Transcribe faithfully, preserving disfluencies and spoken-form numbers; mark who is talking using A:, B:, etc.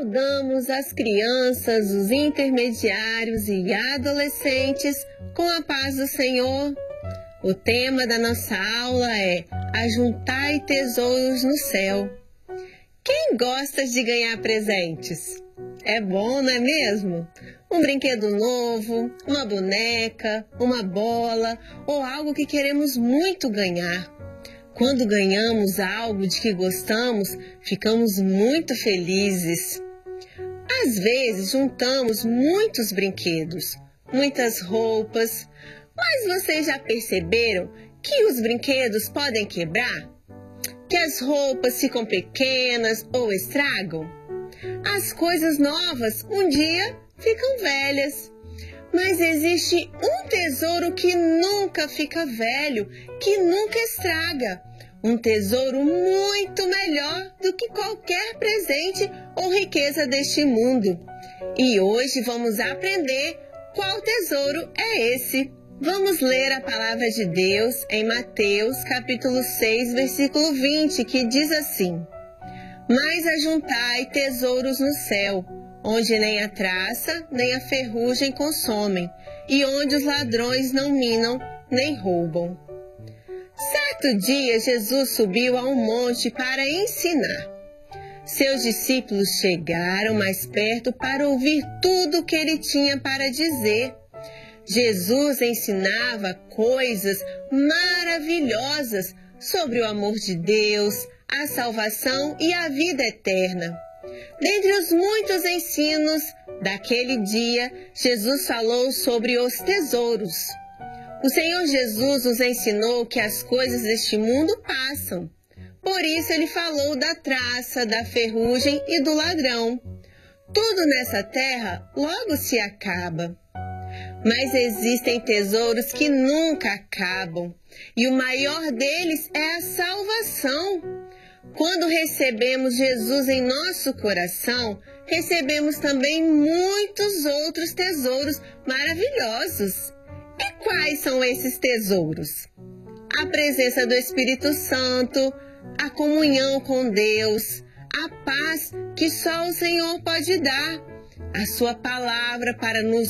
A: saudamos as crianças, os intermediários e adolescentes com a paz do Senhor. O tema da nossa aula é Ajuntai tesouros no céu. Quem gosta de ganhar presentes? É bom, não é mesmo? Um brinquedo novo, uma boneca, uma bola ou algo que queremos muito ganhar. Quando ganhamos algo de que gostamos, ficamos muito felizes. Às vezes juntamos muitos brinquedos, muitas roupas, mas vocês já perceberam que os brinquedos podem quebrar? Que as roupas ficam pequenas ou estragam? As coisas novas um dia ficam velhas. Mas existe um tesouro que nunca fica velho, que nunca estraga. Um tesouro muito melhor do que qualquer presente ou riqueza deste mundo. E hoje vamos aprender qual tesouro é esse. Vamos ler a palavra de Deus em Mateus capítulo seis, versículo vinte, que diz assim: Mas ajuntai tesouros no céu, onde nem a traça, nem a ferrugem consomem, e onde os ladrões não minam, nem roubam. Certo dia, Jesus subiu a um monte para ensinar. Seus discípulos chegaram mais perto para ouvir tudo o que ele tinha para dizer. Jesus ensinava coisas maravilhosas sobre o amor de Deus, a salvação e a vida eterna. Dentre os muitos ensinos daquele dia, Jesus falou sobre os tesouros. O Senhor Jesus nos ensinou que as coisas deste mundo passam. Por isso ele falou da traça, da ferrugem e do ladrão. Tudo nessa terra logo se acaba. Mas existem tesouros que nunca acabam, e o maior deles é a salvação. Quando recebemos Jesus em nosso coração, recebemos também muitos outros tesouros maravilhosos. E quais são esses tesouros? A presença do Espírito Santo, a comunhão com Deus, a paz que só o Senhor pode dar, a sua palavra para nos